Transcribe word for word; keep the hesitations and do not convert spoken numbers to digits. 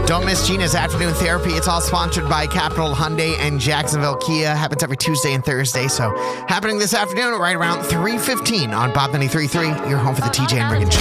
Don't miss Gina's afternoon therapy. It's all sponsored by Capital Hyundai and Jacksonville Kia. Happens every Tuesday and Thursday. So happening this afternoon right around three fifteen on Bob ninety-three point three. Your home for the T J and Regan Show.